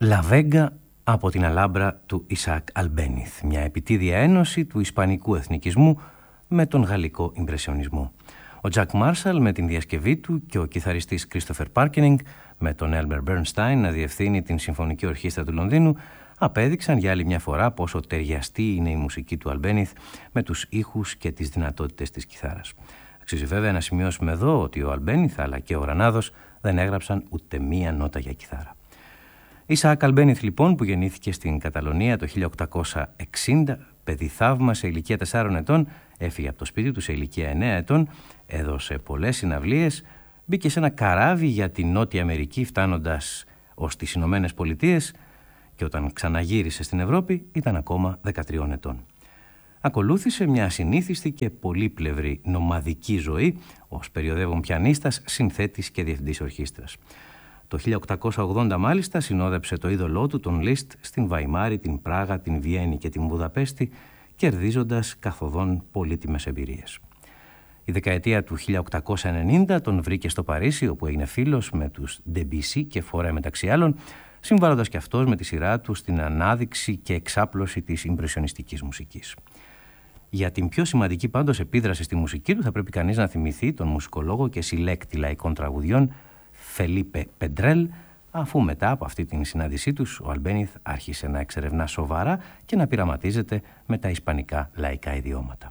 La Vega από την Αλάμπρα του Ισαάκ Αλμπένιθ, μια επιτίδια ένωση του ισπανικού εθνικισμού με τον γαλλικό ιμπρεσιονισμό. Ο Τζακ Μάρσαλ με την διασκευή του και ο κιθαριστής Κρίστοφερ Πάρκενινγκ με τον Έλμπερ Μπέρνστάιν να διευθύνει την Συμφωνική Ορχήστρα του Λονδίνου απέδειξαν για άλλη μια φορά πόσο ταιριαστή είναι η μουσική του Αλμπένιθ με τους ήχους και τις δυνατότητες της κιθάρας. Αξίζει βέβαια να σημειώσουμε εδώ ότι ο Αλμπένιθ αλλά και ο Γρανάδος δεν έγραψαν ούτε μία νότα για κιθάρα. Ισαάκ Αλμπένιθ λοιπόν, που γεννήθηκε στην Καταλωνία το 1860, παιδί θαύμα σε ηλικία 4 ετών, έφυγε από το σπίτι του σε ηλικία 9 ετών, έδωσε πολλές συναυλίες, μπήκε σε ένα καράβι για την Νότια Αμερική φτάνοντας ως τις Ηνωμένες Πολιτείες και όταν ξαναγύρισε στην Ευρώπη ήταν ακόμα 13 ετών. Ακολούθησε μια ασυνήθιστη και πολύπλευρη νομαδική ζωή ως περιοδεύων πιανίστας, συνθέτης και διευθυντής ορχήστρας. Το 1880 μάλιστα συνόδεψε το είδωλό του, τον Λίστ, στην Βαϊμάρη, την Πράγα, την Βιέννη και την Βουδαπέστη, κερδίζοντας καθοδόν πολύτιμες εμπειρίες. Η δεκαετία του 1890 τον βρήκε στο Παρίσι, όπου έγινε φίλος με τους Debussy και Φορέ μεταξύ άλλων, συμβάλλοντας και αυτός με τη σειρά του στην ανάδειξη και εξάπλωση της ιμπρεσιονιστικής μουσικής. Για την πιο σημαντική πάντως επίδραση στη μουσική του θα πρέπει κανείς να θυμηθεί τον μουσικολόγο και συλλέκτη λαϊκών τραγουδιών Φελίπε Πεντρέλ, αφού μετά από αυτή την συνάντησή τους ο Αλμπένιθ άρχισε να εξερευνά σοβαρά και να πειραματίζεται με τα ισπανικά λαϊκά ιδιώματα.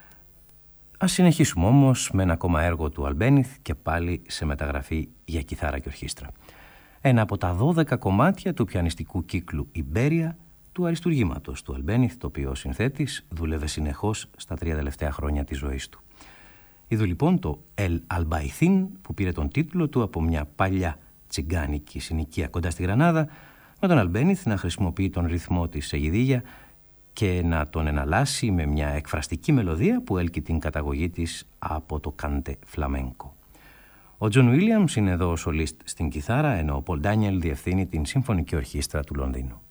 Ας συνεχίσουμε όμως με ένα ακόμα έργο του Αλμπένιθ και πάλι σε μεταγραφή για κιθάρα και ορχήστρα. Ένα από τα 12 κομμάτια του πιανιστικού κύκλου «Ιμπέρια» του αριστουργήματος του Αλμπένιθ, το οποίο ο συνθέτης δούλευε συνεχώς στα 3 τελευταία χρόνια της ζωής του. Είδου λοιπόν το «El Albaicín», που πήρε τον τίτλο του από μια παλιά τσιγκάνικη συνοικία κοντά στη Γρανάδα, με τον Αλμπένιθ να χρησιμοποιεί τον ρυθμό της σεγιδίγια και να τον εναλλάσσει με μια εκφραστική μελωδία που έλκει την καταγωγή της από το κάντε φλαμένκο. Ο Τζον Βίλιαμς είναι εδώ ο σολίστ στην κιθάρα, ενώ ο Πολ Ντάνιελ διευθύνει την Συμφωνική Ορχήστρα του Λονδίνου.